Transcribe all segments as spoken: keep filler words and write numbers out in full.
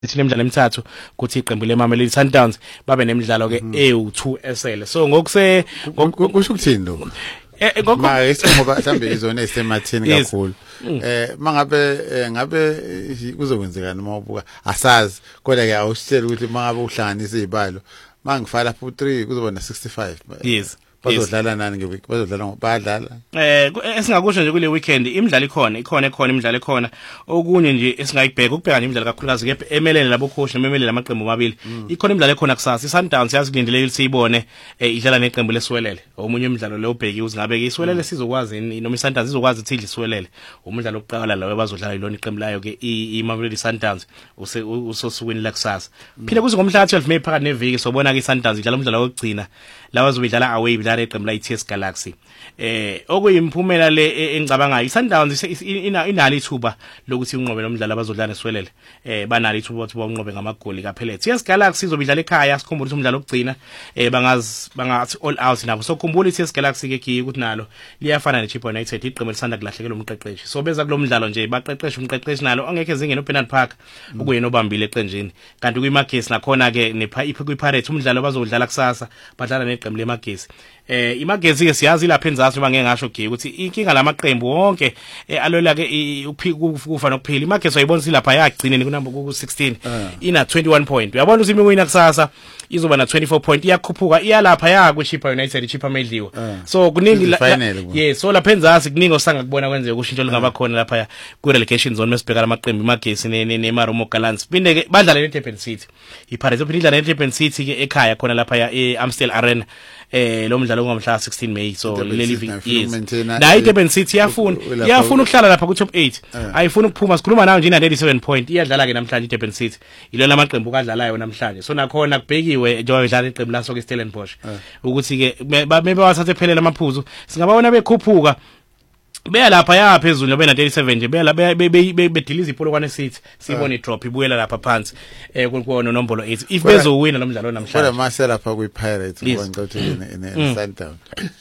Ithile imidlalo emithathu kuthi iqembu leMamelodi Sundowns babe nemidlalo ke E two S L. So ngokuse kusho ukuthini lo? Eh ngoba ngoba mhlambe izona esemathini kakhulu. Eh mangabe ngabe kuzokwenzekani uma ubuka asazi kodwa ke awusitshela ukuthi mangabe uhlanganisa izibalo mangifala fu three kuzoba na sixty-five. Yes. Bazodlala nani ngeweek bazodlala ngobadlala eh esingakusho nje kule weekend imidlalo ikhona ikhona ekhona imidlalo ekhona okunye nje esingayibheka ukubheka nje imidlalo kakhulukazi ke emelele labo coach nememelele amaqembu amabili ikhona imidlalo ekhona kusasa iSundowns yazilindelele siyibone idlala neqembu leSwelele omunye umdlalo lo ubheki uzingabe ke iSwelele sizokwazi noma iSundowns izokwazi ukuthi iSwelele umdlalo oqala lawo bazodlala ilona iqembu layo ke iMamelodi Sundowns usosukwini la kusasa phinde kuze ngomhla twelve May phakathi neviki sobona ke iSundowns idlala umdlalo wokugcina lawa bazobidlala away idlala iqembu la iT S Galaxy eh okuyimphumela le engicabangayo iSundowns inalo ithuba lokuthi unqobe nomdlalo abazodlala neSwelele eh banalo ithuba ukuthi banqobe ngamagoli kaphela iT S Galaxy izobidlala ekhaya sikhumbula ukuthi umdlalo wokugcina eh bangazi bangathi all out nabo so khumbula iT S Galaxy ke kiyi ukuthi nalo liyafana neChippa United iqembu lisanda kulahlekelwa umqeqeshi so beza kulomdlalo nje baqeqesha umqeqeshi nalo angeke ezingene uBernard Park ukuyena obambile eqenjini kanti kuyiMagesi nakhona ke nePirates umdlalo bazodlala kusasa badlala neqembu leMagesi eh iMagesi ke siyazi lapha enzasi uma ngeke ngasho ke ukuthi inkinga lamaqembu wonke alola ke ukufa nokuphila iMagesi ayibonisa lapha yagcina kunamba ku sixteen ina twenty-one point uyabona ukuthi imiwina kusasa izoba na twenty-four point iyakhuphuka iyalapha ya kuChippa United iChippa Medliwa so kuningi yes so lapha enzasi kuningi osanga kubona kwenzeka kushintsho lingaba khona lapha ku relegation zone mesibheka lamaqembu iMagesi neMarumo Gallants phinde ke badlala neDurban City iPirates phinde idlala neDurban City ke ekhaya khona lapha ya eAmstel Arena eh lo mdlalo ngomhla sixteen May so le living yes na iDurban City yafuna yafuna ukuhlala lapha ku top eight ayifuna ukuphuma sikhuluma nayo nje ina thirty-seven point iyadlala ke namhlanje iDurban City ilo lamaqembu kadlalayo namhlanje so nakhona kubhekiwe njengoba idlala iqembu laso ke Stellenbosch ukuthi ke bebe wathathe phelele amaphuzu singabawona bekhuphuka beya lapha yaphezulu bena thirty-seven nje beya la bediliza iPolokwane City sibone drop ibuyela lapha phansi eh kuno nombolo eight if bezowina lo mdlalo namhlanje kodwa mase lapha kuyiPirates ngoba ngicothe ne Sundowns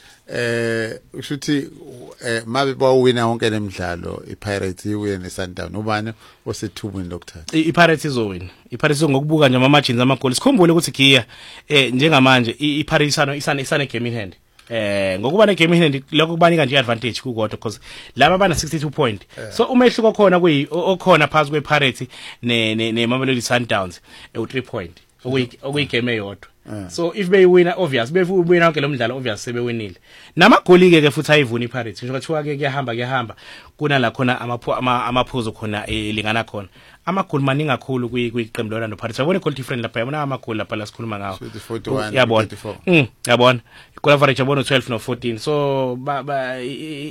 eh ushuthi eh mabe bawina wonke nemidlalo iPirates iwina neSundowns ubani osethubini lokuthatha iPirates izowina iPirates ngokubuka nje ama margins amagoli sikhumbule ukuthi giya eh njengamanje iPirates isana isana game in hand eh ngokuba ne game in hand lokho kubanika nje advantage kukodwa because laba bana sixty-two point so umehluko khona kuyi okhona phakathi kwePirates ne neMamelodi Sundowns u three point okuyigame eyodwa so if they win obvious bewina wonke lo mdlalo obvious sebewinile namagoli ke ke futhi ayivuna iPirates ngisho kuthiwa ke kuyahamba kuyahamba kuna la khona amaphuzu khona elingana khona amagoli maningi kakhulu kuyiqembu lona noPirates yabona goal different lapha yabona amagoli lapha la sikhuluma ngawo yabona mm yabona goal average yabona twelve no fourteen so ba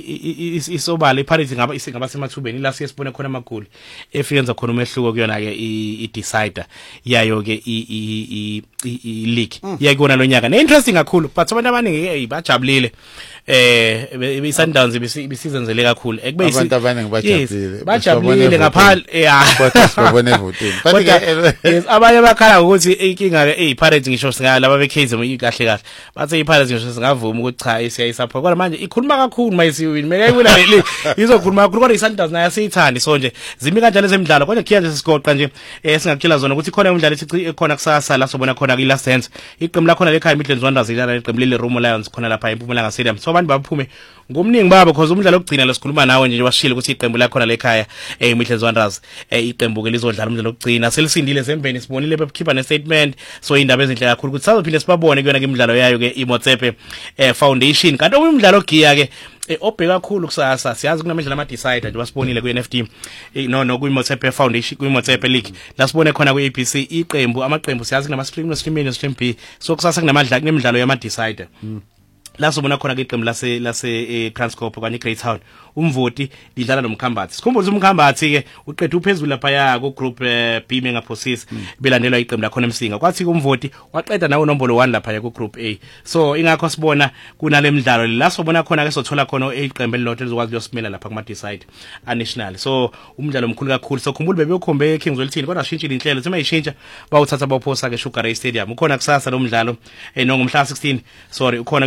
isobala iPirates ngaba isingaba semathubeni la siyesibone khona amagoli efiyenza khona umehluko kuyona ke i-decider yayo ke i league yakona lo nyaka ne interesting kakhulu but abantu abaningi hey bajabulile eh iSundowns bisizenzele kakhulu ekube abantu abaningi bajabulile bajabulile ngaphandle yeah sibone voting but yes abanye bakhala ukuthi inkinga ke iPirates ngisho singa laba beKaizer kahle kahle bathi iPirates ngisho singavuma ukuthi cha isiyayisupport kodwa manje ikhuluma kakhulu mayisiwini meke ayiwina le league izokhuluma kakhulu kodwa iSundowns nayo siyithandi so nje zimi kanjalo zemidlalo kodwa khiya nje sigoqa nje singakutshela zona ukuthi khona umdlalo ethi ekhona kusasa la sobona khona ku last dance iqembu la khona lekhaya Midlands Wanderers idlala iqembu le Rumo Lions khona lapha eMpumalanga Stadium so abantu baphume ngomningi babo because umdlalo wokugcina lo sikhuluma nawe nje washila ukuthi iqembu la khona lekhaya eh Midlands Wanderers eh iqembu ke lizodlala umdlalo wokugcina selisindile zembeni sibonile bekhipha ne statement so indaba ezinhle kakhulu ukuthi sazophinde sibabone kuyona ke imidlalo yayo ke iMotsepe eh Foundation kanti umdlalo ogiya ke obheka kakhulu kusasa siyazi kunamendlela ama decider nje basibonile ku N F D no no kuMotsepe Foundation kuMotsepe League la sibone khona ku A B C iqembu amaqembu siyazi kunama stream no stream no stream B so kusasa kunamadla kunemidlalo yama decider la sobona khona ke iqembu lase lase Transcorp kanye Greytown umvoti lidlala nomkhambathi sikhumbula ukuthi umkhambathi ke uqedwe uphezulu lapha ya ku group B mengaphosisi belandelwa iqembu lakho eMsinga kwathi umvoti waqeda nawo nombolo one lapha ya ku group A so ingakho sibona kunale midlalo la sobona khona ke sothola khona iqembu elilodwa elizokwazi uyosimela lapha kuma decide a national so umdlalo omkhulu kakhulu so khumbula bebeyokhombe eKings Welthini kodwa shintshile inhlelo sema ishintsha bawuthatha bawuphosa ke Sugar Ray Stadium ukhona kusasa lo mdlalo eh no ngomhla sixteen sorry ukhona ke bomgqibelo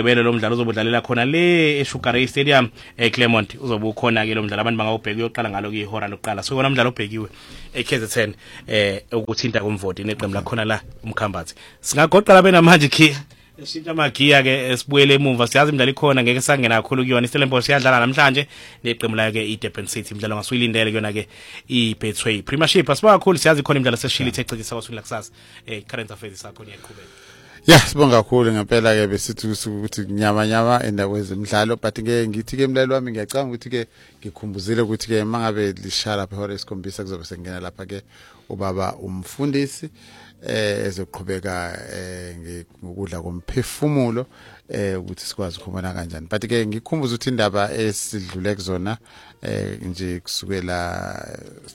wokugqibela lo mdlalo uzobudlalela khona le eSugar Ray Stadium eClermont uzobe ukhona ke lo mdlalo abantu bangawubheka uyoqala ngalo ke ihora lokuqala so kona umdlalo obhekiwe eK Z N eh ukuthinta komvoti neqembu lakhona la umkhambathi singagoqela bena manje khi eshintsha amagiya ke esibuyele emuva siyazi imidlalo ikhona ngeke sangena kakhulu kuyona iStellenbosch siyadlala namhlanje neqembu la ke iDurban City imidlalo ngasuyilindele kuyona ke iBetway Premiership asiba kakhulu siyazi khona imidlalo seshili ithecekisa kwasula kusasa eh current affairs sakho niyaqhubeka. Yeah sibonga kakhulu ngempela ke besithi ukuthi nyama nyama endawo ezemidlalo but ke ngithi ke mlalo wami ngiyacanga ukuthi ke ngikhumbuzile ukuthi ke mangabe lishala lapha ihora esikhombisa kuzobe sengena lapha ke ubaba umfundisi eh ezoqhubeka eh ngokudla komphefumulo eh ukuthi sikwazi ukubona kanjani but ke ngikhumbuza ukuthi indaba esidlule kuzona eh nje kusukela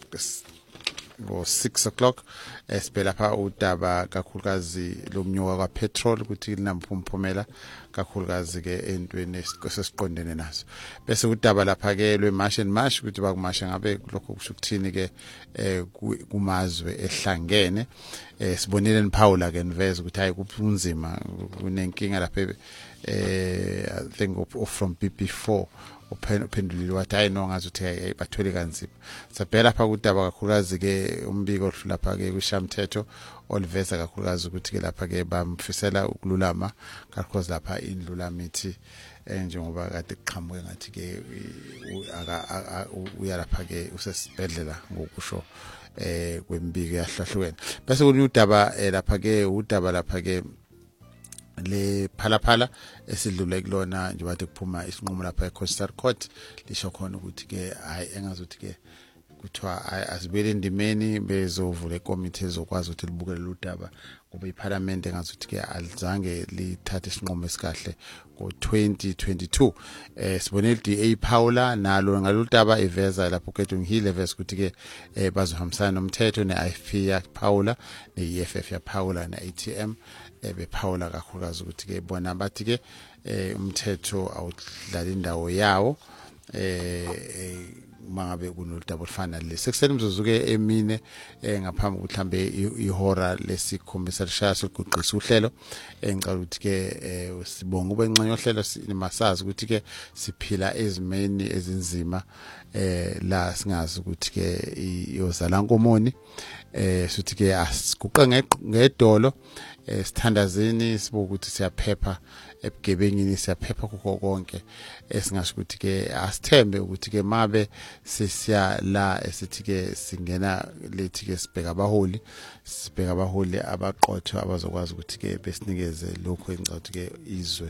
ngo six o'clock esibhela pha udaba kakhulukazi lomnyuka kwapetrol ukuthi linampu umphumela kakhulukazi ke entweni esesiqondene nazo bese udaba lapha ke lwemarch and march ukuthi bakumasha ngabe lokho kusho ukuthini ke kumazwe ehlangene sibonile niphawula ke niveza ukuthi hayi kuphunzima kunenkinga lapha eh I think from B P four uphendulile wathi hayi no ngazi ukuthi bathwele kanzima sabhela lapha kudaba kakhulukazi ke umbiko odlula lapha ke kwishamthetho oliveza kakhulukazi ukuthi ke lapha ke bamfisela ukululama kakhulukazi lapha indlulamithi njengoba kade kuqhamuke ngathi ke uyalapha ke usesibhedlela ngokusho eh kwembiko yahlahlukene bese kunudaba lapha ke udaba lapha ke le phalaphala esidlule kulona nje bathi kuphuma isinqumo lapha eCoastal Court lisho khona ukuthi ke hayi engazuthi ke kuthiwa asibele indimeni bezovula icommittee ezokwazi ukuthi libukele udaba ngoba iParliament engazuthi ke alizange lithathe isinqumo esikahle ngo twenty twenty-two eh sibonile D A Paula nalo ngaludaba iveza lapho Ketong Hill eveza ukuthi ke bazohambisana nomthetho neI F P ya Paula neE F F ya Paula neA T M ebe Paula kakhulukazi ukuthi ke bona bathi ke umthetho awudlala indawo yawo eh mangabe kunodaba olufana le sekuseni mzuzuke emine ngaphambi ukuthi mhlambe ihora lesikhombisa lishaya sokuqisa uhlelo engicela ukuthi ke sibonga ubencenye ohlelo simasazi ukuthi ke siphila ezimeni ezinzima eh la singazi ukuthi ke iyozala nkomoni eh sithi ke asiguqa ngedolo sithandazeni sibuka ukuthi siyaphepha ebugebengini siyaphepha kukho konke esingasho ukuthi ke asithembe ukuthi ke mabe sisiya la esithi ke singena lethi ke sibheka abaholi sibheka abaholi abaqotho abazokwazi ukuthi ke besinikeze lokho engicela ukuthi ke izwe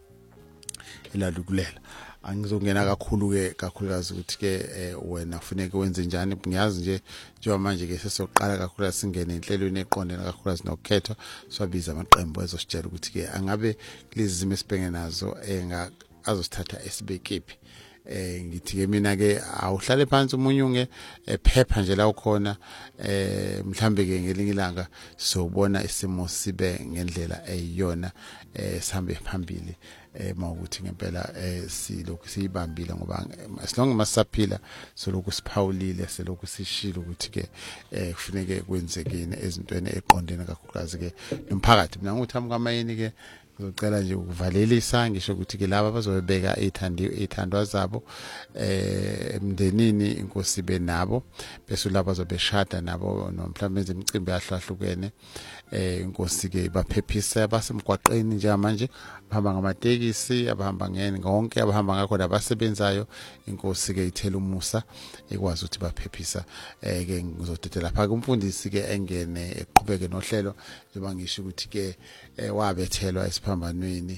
elalukulela angizongena kakhulu ke kakhulukazi ukuthi ke wena kufanele wenze njani ngiyazi nje njengoba manje ke sesoqala kakhulu singene enhlelweni eqondene kakhulukazi nokukhethwa swabiza amaqembu ezositshela ukuthi ke angabe lezi zimo esibhekene nazo enga azosithatha esibekephi eh ngithi ke mina ke awuhlale phansi umunyunge ephepha nje la ukhona eh mhlambe ke ngelinye ilanga sobona isimo sibe ngendlela eyiyona eh sihambe phambili eh mawukuthi ngempela eh silokhu siyibambile ngoba as long masaphila solokhu siphawulile selokhu sishilo ukuthi ke eh kufuneke kwenzekene ezintweni eqondene kakhulukazi ke nomphakathi mina nguthi amkamayini ke ngizocela nje ukuvalelisa ngisho ukuthi ke laba bazobeka ithandi ithandwa zabo eh emndenini inkosi be nabo bese laba bazobeshada nabo nomhlawumbe imicimbi yahlahlukene eh inkosi ke baphephisa basemgwaqeni nje manje bahamba ngamatekisi abahamba ngene konke abahamba ngakho nabasebenzayo inkosi ke ithela umusa ekwazi ukuthi baphephisa eh ke ngizodedela lapha kumfundisi ke engene eqhubeke nohlelo njengoba ngisho ukuthi ke wabethelwa esiphambanweni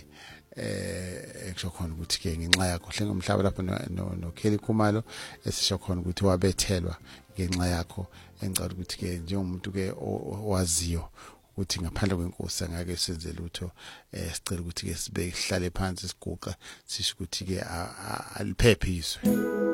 eh eksho khona ukuthi ke ngenxa yakho hlengomhlaba lapho no Kelly Khumalo esisho khona ukuthi wabethelwa ngenxa yakho engicela ukuthi ke njengomuntu ke owaziyo ukuthi ngaphandle kwenkosi angeke senze lutho eh sicela ukuthi ke sibe sihlale phansi siguqa sisho ukuthi ke aliphephe izwe.